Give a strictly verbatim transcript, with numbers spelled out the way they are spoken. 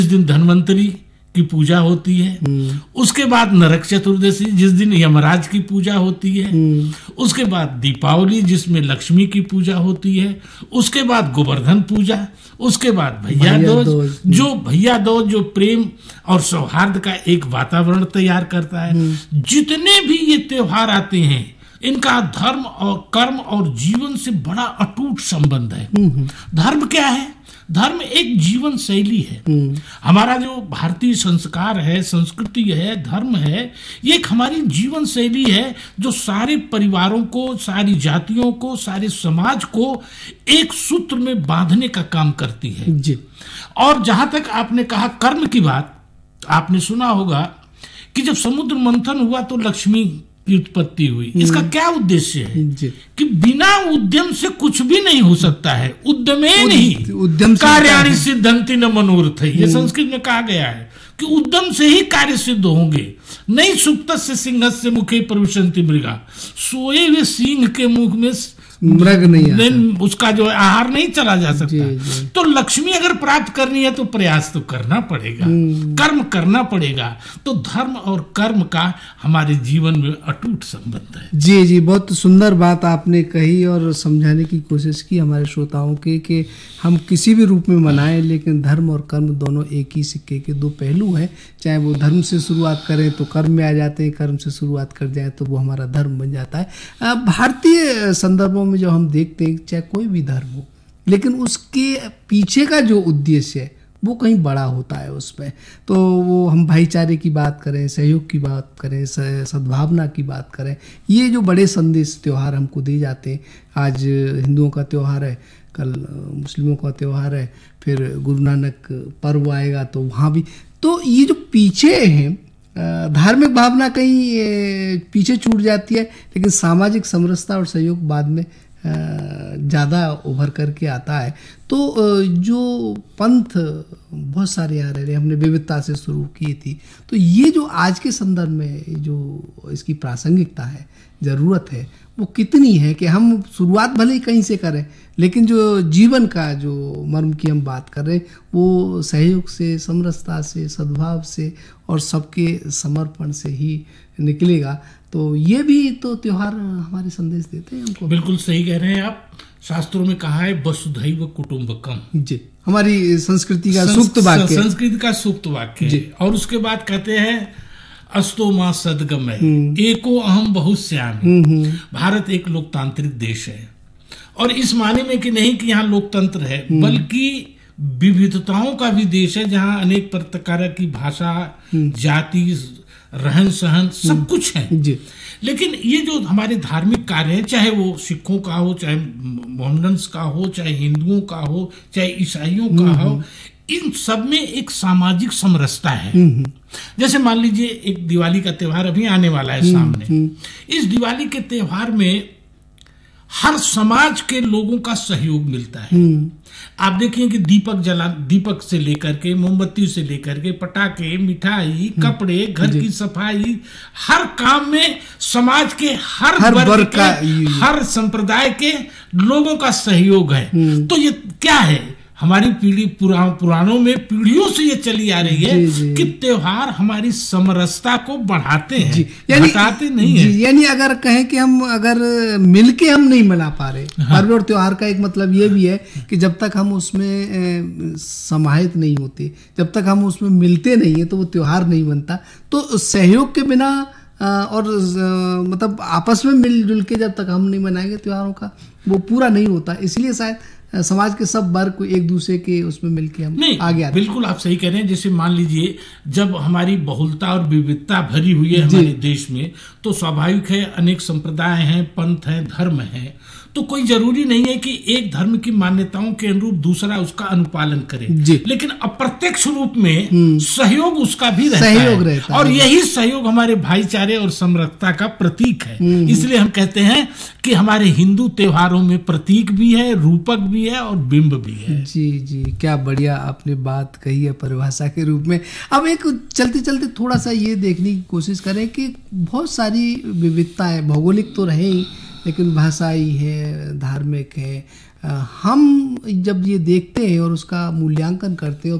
जिस दिन धन्वंतरी की पूजा होती है, उसके बाद नरक चतुर्दशी जिस दिन यमराज की पूजा होती है, उसके बाद दीपावली जिसमें लक्ष्मी की पूजा होती है, उसके बाद गोवर्धन पूजा, उसके बाद भैया दूज, जो भैया दूज जो प्रेम और सौहार्द का एक वातावरण तैयार करता है। जितने भी ये त्योहार आते हैं, इनका धर्म और कर्म और जीवन से बड़ा अटूट संबंध है। धर्म क्या है? धर्म एक जीवन शैली है। हमारा जो भारतीय संस्कार है, संस्कृति है, धर्म है, ये एक हमारी जीवन शैली है जो सारे परिवारों को, सारी जातियों को, सारे समाज को एक सूत्र में बांधने का काम करती है जी। और जहां तक आपने कहा कर्म की बात, आपने सुना होगा कि जब समुद्र मंथन हुआ तो लक्ष्मी की उत्पत्ति हुई। इसका क्या उद्देश्य है कि बिना उद्यम से कुछ भी नहीं हो सकता है। उद्यमे नहीं उद्यम कार्याणि सिद्धंति न मनोरथ, ये संस्कृत में कहा गया है कि उद्यम से ही कार्य सिद्ध होंगे। नहीं सुप्तस्य सिंहस्य मुखे प्रविशन्ति मृगा, सोए हुए सिंह के मुख में मृग नहीं आता, उसका जो आहार नहीं चला जा सकता। जी, जी। तो लक्ष्मी अगर प्राप्त करनी है तो प्रयास तो करना पड़ेगा, कर्म करना पड़ेगा। तो धर्म और कर्म का हमारे जीवन में अटूट संबंध है। जी जी, बहुत सुंदर बात आपने कही और समझाने की कोशिश की हमारे श्रोताओं के कि हम किसी भी रूप में मनाएं, लेकिन धर्म और कर्म दोनों एक ही सिक्के के दो पहलू हैं। चाहे वो धर्म से शुरुआत करें तो कर्म में आ जाते हैं, कर्म से शुरुआत कर जाए तो वो हमारा धर्म बन जाता है। भारतीय संदर्भों में जो हम देखते हैं, चाहे कोई भी धर्म हो, लेकिन उसके पीछे का जो उद्देश्य है वो कहीं बड़ा होता है उसमें। तो वो हम भाईचारे की बात करें, सहयोग की बात करें, सद्भावना की बात करें, ये जो बड़े संदेश त्योहार हमको दिए जाते हैं। आज हिंदुओं का त्यौहार है, कल मुस्लिमों का त्यौहार है, फिर गुरु नानक पर्व आएगा तो वहाँ भी। तो ये जो पीछे हैं, धार्मिक भावना कहीं पीछे छूट जाती है, लेकिन सामाजिक समरसता और सहयोग बाद में ज़्यादा उभर करके आता है। तो जो पंथ बहुत सारे आ रहे हैं, हमने विविधता से शुरू की थी, तो ये जो आज के संदर्भ में जो इसकी प्रासंगिकता है, ज़रूरत है, वो कितनी है कि हम शुरुआत भले ही कहीं से करें, लेकिन जो जीवन का जो मर्म की हम बात कर रहे हैं वो सहयोग से, समरसता से, सद्भाव से और सबके समर्पण से ही निकलेगा। तो ये भी तो त्योहार हमारे संदेश देते हैं हमको। बिल्कुल सही कह रहे हैं आप। शास्त्रों में कहा है वसुधैव कुटुंबकम, जी, हमारी संस्कृति का सूक्त वाक्य, संस्कृति का सूक्त वाक्य। और उसके बाद कहते हैं अस्तो मां सदगमय एको अहम बहुश्यामि। भारत एक लोकतांत्रिक देश है, और इस माने में कि नहीं कि यहाँ लोकतंत्र है, बल्कि विविधताओं का भी देश है, जहाँ अनेक प्रकार की भाषा, जाति, रहन सहन सब कुछ है जी। लेकिन ये जो हमारे धार्मिक कार्य है, चाहे वो सिखों का हो, चाहे मोहम्मडन्स का हो, चाहे हिंदुओं का हो, चाहे ईसाइयों का हो, इन सब में एक सामाजिक समरसता है। जैसे मान लीजिए एक दिवाली का त्योहार अभी आने वाला है सामने। इस दिवाली के त्योहार में हर समाज के लोगों का सहयोग मिलता है। आप देखिए कि दीपक जला दीपक से लेकर के, मोमबत्ती से लेकर के, पटाखे, मिठाई, कपड़े, घर की सफाई, हर काम में समाज के हर, हर वर्ग के, हर संप्रदाय के लोगों का सहयोग है। तो ये क्या है? हमारी पीढ़ी पुरा, पुरानों में पीढ़ियों से ये चली आ रही है जी, जी। कि त्योहार हमारी समरसता को बढ़ाते हैं, घटाते नहीं है। यानी अगर कहें कि हम अगर मिलके हम नहीं मना पा रहे, हाँ। पर्व और त्योहार का एक मतलब ये भी है कि जब तक हम उसमें समाहित नहीं होते, जब तक हम उसमें मिलते नहीं है, तो वो त्योहार नहीं बनता। तो सहयोग के बिना और मतलब आपस में मिलजुल के जब तक हम नहीं मनाएंगे त्योहारों का, वो पूरा नहीं होता। इसलिए शायद समाज के सब वर्ग को एक दूसरे के उसमें मिलके हम आगे आते। बिल्कुल आप सही कह रहे हैं। जैसे मान लीजिए जब हमारी बहुलता और विविधता भरी हुई है हमारे देश में, तो स्वाभाविक है अनेक संप्रदाय हैं, पंथ हैं, धर्म हैं। तो कोई जरूरी नहीं है कि एक धर्म की मान्यताओं के अनुरूप दूसरा उसका अनुपालन करे, लेकिन अप्रत्यक्ष रूप में सहयोग उसका भी रहता सहयोग है, रहता और है। यही सहयोग हमारे भाईचारे और समरसता का प्रतीक है। इसलिए हम कहते हैं कि हमारे हिंदू त्योहारों में प्रतीक भी है, रूपक भी है और बिंब भी है। जी जी, क्या बढ़िया आपने बात कही है परिभाषा के रूप में। अब एक चलते चलते थोड़ा सा ये देखने की कोशिश करें कि बहुत सारी विविधता है, भौगोलिक तो रहे ही, लेकिन भाषाई है, धार्मिक है। हम जब ये देखते हैं और उसका मूल्यांकन करते हैं और